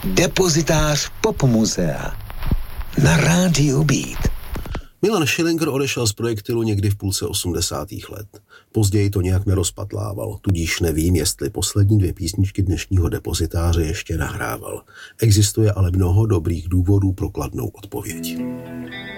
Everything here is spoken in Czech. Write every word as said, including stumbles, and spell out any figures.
Depozitář Popmuzea na rádiu Beat. Milan Schillinger odešel z projektilu někdy v půlce osmdesátých let. Později to nějak nerozpatlával, tudíž nevím, jestli poslední dvě písničky dnešního Depozitáře ještě nahrával. Existuje ale mnoho dobrých důvodů pro kladnou odpověď.